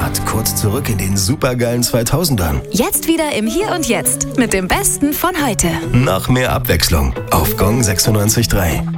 Start kurz zurück in den supergeilen 2000ern. Jetzt wieder im Hier und Jetzt mit dem Besten von heute. Noch mehr Abwechslung auf Gong 96.3.